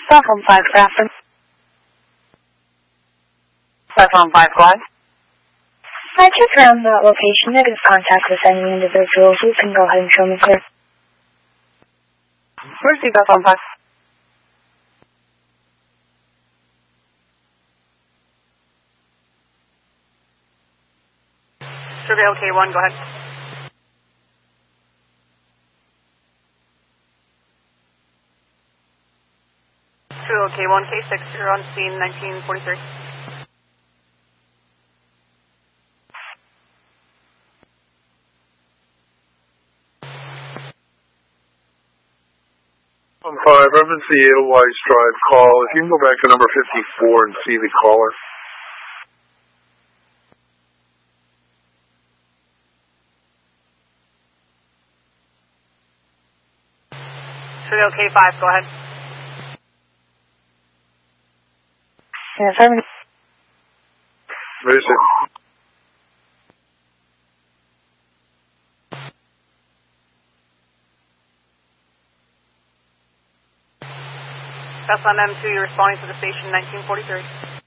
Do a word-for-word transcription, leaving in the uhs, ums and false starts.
Platform five, Grafton. Platform five, go ahead. I checked around that location. Negative contact with any individuals. You can go ahead and show me clear. Where's the platform five? Survey L K one, go ahead. Survey L K one, K six, you're on scene nineteen forty-three. On five, reference the Edelweiss Drive call. If you can go back to number fifty-four and see the caller. Survey L K five, go ahead. Yes, I'm... Where is it? That's on M two, you're responding to the station nineteen forty-three.